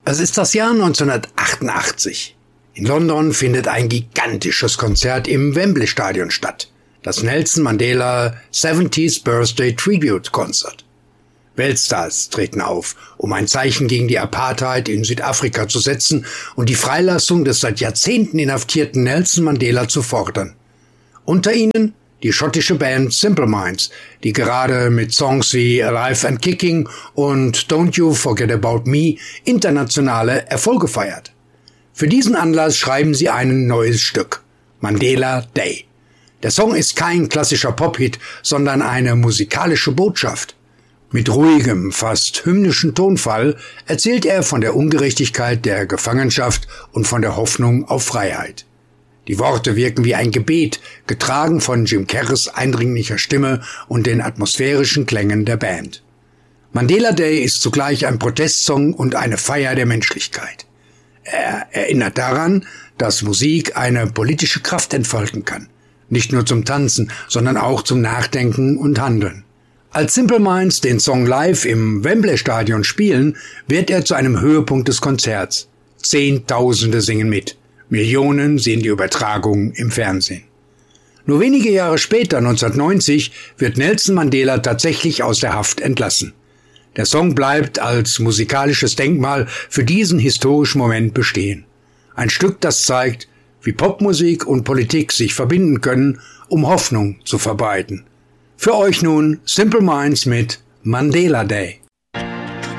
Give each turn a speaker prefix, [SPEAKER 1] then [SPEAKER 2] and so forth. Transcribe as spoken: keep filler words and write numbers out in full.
[SPEAKER 1] Es ist das Jahr neunzehnhundertachtundachtzig. In London findet ein gigantisches Konzert im Wembley Stadion statt. Das Nelson Mandela seventieth Birthday Tribute Concert. Weltstars treten auf, um ein Zeichen gegen die Apartheid in Südafrika zu setzen und die Freilassung des seit Jahrzehnten inhaftierten Nelson Mandela zu fordern. Unter ihnen die schottische Band Simple Minds, die gerade mit Songs wie Alive and Kicking und Don't You Forget About Me internationale Erfolge feiert. Für diesen Anlass schreiben sie ein neues Stück, Mandela Day. Der Song ist kein klassischer Pop-Hit, sondern eine musikalische Botschaft. Mit ruhigem, fast hymnischen Tonfall erzählt er von der Ungerechtigkeit der Gefangenschaft und von der Hoffnung auf Freiheit. Die Worte wirken wie ein Gebet, getragen von Jim Kerrs eindringlicher Stimme und den atmosphärischen Klängen der Band. Mandela Day ist zugleich ein Protestsong und eine Feier der Menschlichkeit. Er erinnert daran, dass Musik eine politische Kraft entfalten kann. Nicht nur zum Tanzen, sondern auch zum Nachdenken und Handeln. Als Simple Minds den Song live im Wembley Stadion spielen, wird er zu einem Höhepunkt des Konzerts. Zehntausende singen mit. Millionen sehen die Übertragung im Fernsehen. Nur wenige Jahre später, neunzehnhundertneunzig, wird Nelson Mandela tatsächlich aus der Haft entlassen. Der Song bleibt als musikalisches Denkmal für diesen historischen Moment bestehen. Ein Stück, das zeigt, wie Popmusik und Politik sich verbinden können, um Hoffnung zu verbreiten. Für euch nun Simple Minds mit Mandela Day.